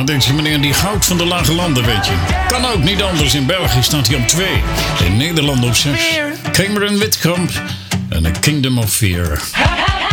Nou, deze meneer die goud van de lage landen, weet je. Kan ook niet anders. In België staat hij op 2. In Nederland op 6. Cameron Witkamp en A Kingdom of Fear.